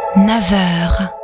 9h.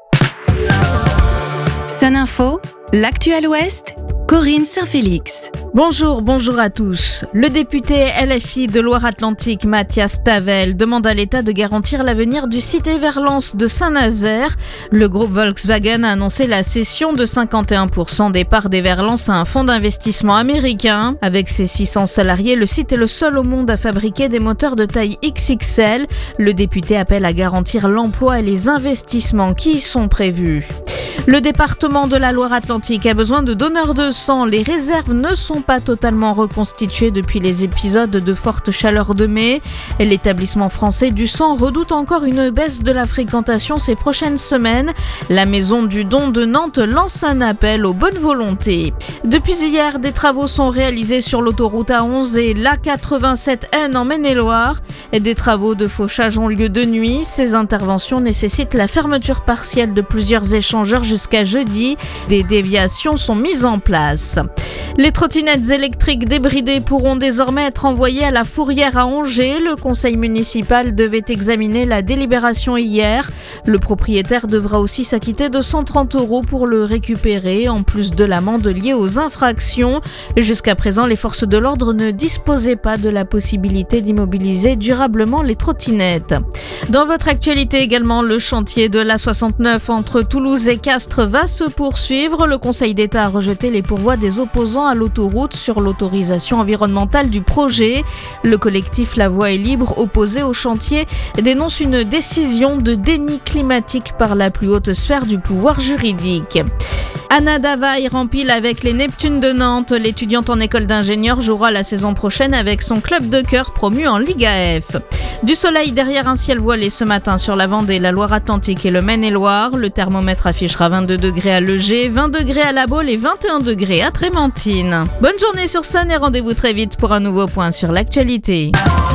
Sun Info, l'actuel Ouest, Corinne Saint-Félix. Bonjour à tous. Le député LFI de Loire-Atlantique, Mathias Tavel, demande à l'État de garantir l'avenir du site Everlance de Saint-Nazaire. Le groupe Volkswagen a annoncé la cession de 51% des parts d'Everlance à un fonds d'investissement américain. Avec ses 600 salariés, le site est le seul au monde à fabriquer des moteurs de taille XXL. Le député appelle à garantir l'emploi et les investissements qui y sont prévus. Le département de la Loire-Atlantique a besoin de donneurs de sang. Les réserves ne sont pas totalement reconstituées depuis les épisodes de forte chaleur de mai. L'établissement français du sang redoute encore une baisse de la fréquentation ces prochaines semaines. La maison du don de Nantes lance un appel aux bonnes volontés. Depuis hier, des travaux sont réalisés sur l'autoroute A11 et l'A87N en Maine-et-Loire. Des travaux de fauchage ont lieu de nuit. Ces interventions nécessitent la fermeture partielle de plusieurs échangeurs jusqu'à jeudi. Des déviations sont mises en place. Les trottinettes électriques débridées pourront désormais être envoyées à la fourrière à Angers. Le conseil municipal devait examiner la délibération hier. Le propriétaire devra aussi s'acquitter de 130 € pour le récupérer, en plus de l'amende liée aux infractions. Jusqu'à présent, les forces de l'ordre ne disposaient pas de la possibilité d'immobiliser durablement les trottinettes. Dans votre actualité également, le chantier de l'A69 entre Toulouse et Castres va se poursuivre. Le Conseil d'État a rejeté les pourvois des opposants à l'autoroute sur l'autorisation environnementale du projet. Le collectif La Voie est libre, opposé au chantier, dénonce une décision de déni climatique par la plus haute sphère du pouvoir juridique. Anna Davaille rempile avec les Neptunes de Nantes. L'étudiante en école d'ingénieur jouera la saison prochaine avec son club de cœur promu en Liga F. Du soleil derrière un ciel voilé ce matin sur la Vendée, la Loire-Atlantique et le Maine-et-Loire. Le thermomètre affichera 22 degrés à Legé, 20 degrés à La Baule et 21 degrés à Trémentine. Bonne journée sur Sun et rendez-vous très vite pour un nouveau point sur l'actualité.